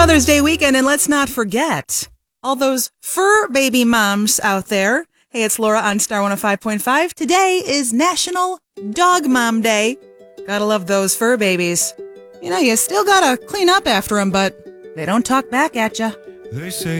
Mother's Day weekend, and let's not forget all those fur baby moms out there. Hey, it's Laura on Star 105.5. Today is National Dog Mom Day. Gotta love those fur babies. You know, you still gotta clean up after them, but they don't talk back at ya. They say